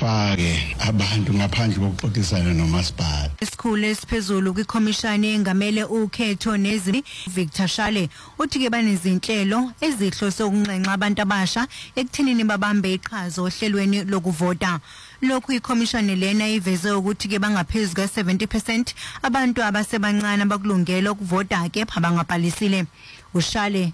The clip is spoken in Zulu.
bafake abantu ngaphandle kokuxoxisana nomasipala. Isikhulu esiphezulu kwikhomishani engamele ukhetho nezimo Victor Shale uthi ke banezinhlelo ezihlose ukunxenxa abantu abasha ekuthenini babambe iqhaza ohlelweni lokuvota. Lokhu ikhomishani lena iveze ukuthi ke bangaphezulu ka 70% abantu abasebancane abakulungela ukuvota kepha bangabhalisile. uShale